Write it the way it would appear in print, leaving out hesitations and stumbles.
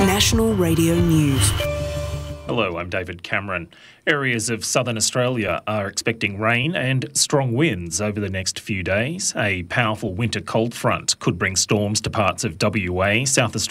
National Radio News. Hello, I'm David Cameron. Areas of southern Australia are expecting rain and strong winds over the next few days. A powerful winter cold front could bring storms to parts of WA, South Australia